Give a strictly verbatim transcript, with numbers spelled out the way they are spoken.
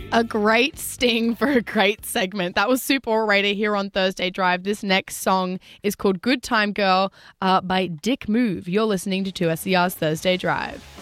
A great sting for a great segment. That was Super Orator here on Thursday Drive. This next song is called Good Time Girl uh, by Dick Move. You're listening to two S E R's Thursday Drive.